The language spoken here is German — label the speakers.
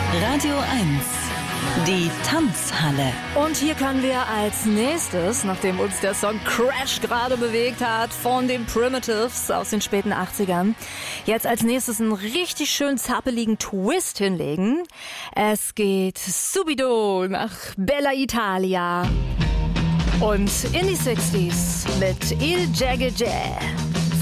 Speaker 1: Radio 1, die Tanzhalle.
Speaker 2: Und hier können wir als nächstes, nachdem uns der Song Crash gerade bewegt hat, von den Primitives aus den späten 80ern, jetzt als nächstes einen richtig schön zappeligen Twist hinlegen. Es geht subito nach Bella Italia und in die 60s mit Il Jagge Jay.